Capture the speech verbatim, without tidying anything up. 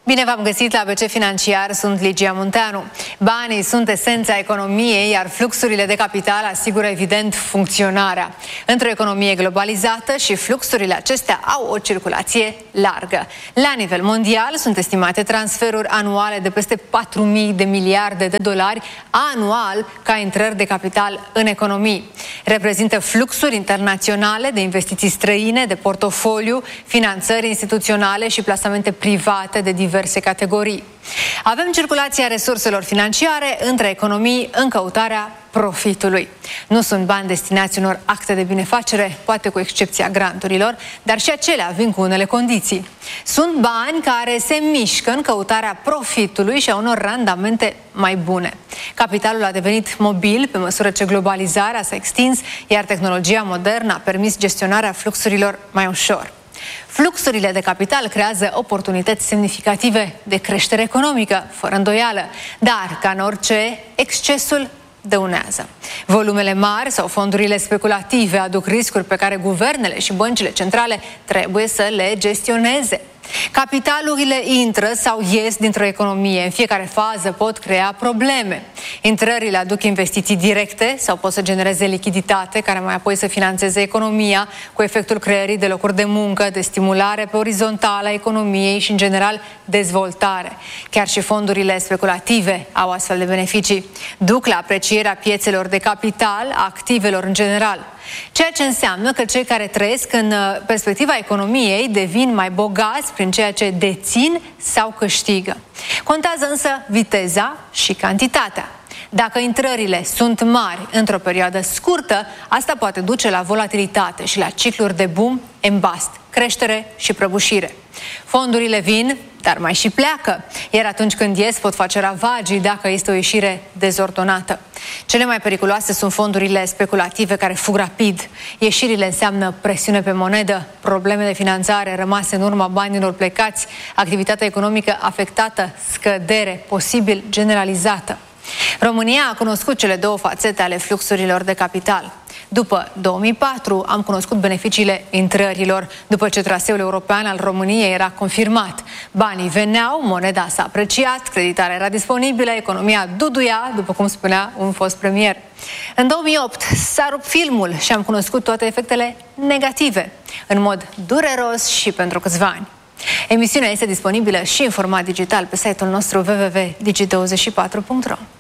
Bine v-am găsit la A B C Financiar, sunt Ligia Munteanu. Banii sunt esența economiei, iar fluxurile de capital asigură evident funcționarea. Într-o economie globalizată și fluxurile acestea au o circulație largă. La nivel mondial sunt estimate transferuri anuale de peste patru mii de miliarde de dolari anual ca intrări de capital în economii. Reprezintă fluxuri internaționale de investiții străine, de portofoliu, finanțări instituționale și plasamente private de diverse categorii. Avem circulația resurselor financiare între economii în căutarea profitului. Nu sunt bani destinați unor acte de binefacere, poate cu excepția granturilor, dar și acelea vin cu unele condiții. Sunt bani care se mișcă în căutarea profitului și a unor randamente mai bune. Capitalul a devenit mobil pe măsură ce globalizarea s-a extins, iar tehnologia modernă a permis gestionarea fluxurilor mai ușor. Fluxurile de capital creează oportunități semnificative de creștere economică, fără îndoială, dar, ca în orice, excesul dăunează. Volumele mari sau fondurile speculative aduc riscuri pe care guvernele și băncile centrale trebuie să le gestioneze. Capitalurile intră sau ies dintr-o economie. În fiecare fază pot crea probleme. Intrările aduc investiții directe sau pot să genereze lichiditate, care mai apoi să finanțeze economia, cu efectul creării de locuri de muncă, de stimulare pe orizontală a economiei și, în general, dezvoltare. Chiar și fondurile speculative au astfel de beneficii. Duc la aprecierea piețelor de capital, a activelor în general. Ceea ce înseamnă că cei care trăiesc în perspectiva economiei devin mai bogați prin ceea ce dețin sau câștigă. Contează însă viteza și cantitatea. Dacă intrările sunt mari într-o perioadă scurtă, asta poate duce la volatilitate și la cicluri de boom and bust, creștere și prăbușire. Fondurile vin, dar mai și pleacă, iar atunci când ies pot face ravagii dacă este o ieșire dezordonată. Cele mai periculoase sunt fondurile speculative care fug rapid. Ieșirile înseamnă presiune pe monedă, probleme de finanțare rămase în urma banilor plecați, activitatea economică afectată, scădere posibil generalizată. România a cunoscut cele două fațete ale fluxurilor de capital. După două mii patru am cunoscut beneficiile intrărilor, după ce traseul european al României era confirmat. Banii veneau, moneda s-a apreciat, creditarea era disponibilă, economia duduia, după cum spunea un fost premier. În două mii opt s-a rupt filmul și am cunoscut toate efectele negative, în mod dureros și pentru câțiva ani. Emisiunea este disponibilă și în format digital pe site-ul nostru w w w punct digi douăzeci și patru punct ro.